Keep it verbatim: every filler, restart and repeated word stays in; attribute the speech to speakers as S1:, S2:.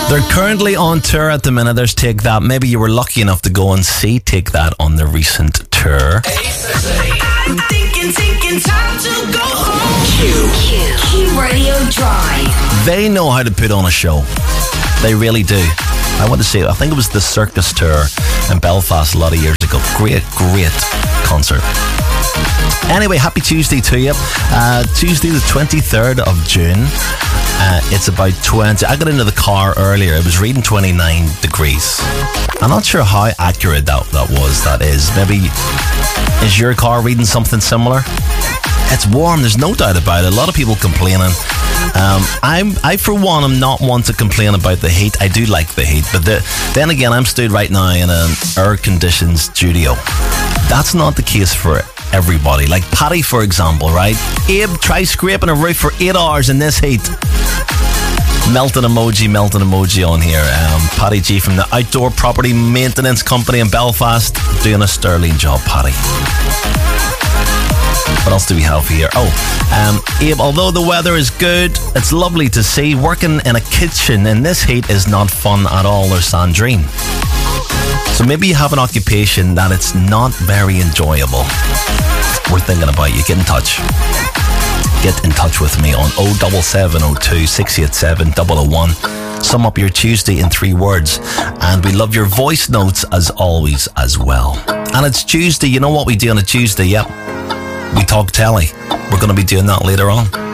S1: They're currently on tour at the minute. There's Take That. Maybe you were lucky enough to go and see Take That on the recent tour.
S2: I'm thinking, thinking, time to go home. Q, Q, Q Radio Drive.
S1: They know how to put on a show. They really do. I want to see it. I think it was the Circus Tour in Belfast a lot of years ago. Great, great concert. Anyway, happy Tuesday to you. Uh, Tuesday the twenty-third of June. Uh, it's about twenty. I got into the car earlier. It was reading twenty-nine degrees. I'm not sure how accurate that, that was, that is. Maybe, is your car reading something similar? It's warm, there's no doubt about it. A lot of people complaining. Um, I'm, I, for one, am not one to complain about the heat. I do like the heat. But the, then again, I'm stood right now in an air-conditioned studio. That's not the case for everybody. Like Paddy, for example, right? Abe, try scraping a roof for eight hours in this heat. Melting emoji, melting emoji on here. Um, Paddy G from the Outdoor Property Maintenance Company in Belfast, doing a sterling job, Paddy. What else do we have here? Oh, um, Abe, although the weather is good, it's lovely to see. Working in a kitchen in this heat is not fun at all, or Sandrine. So maybe you have an occupation that it's not very enjoyable. We're thinking about you. Get in touch. Get in touch with me on oh seven seven oh two, six eight seven, oh oh one. Sum up your Tuesday in three words. And we love your voice notes as always as well. And it's Tuesday. You know what we do on a Tuesday? Yep. We talk telly. We're going to be doing that later on.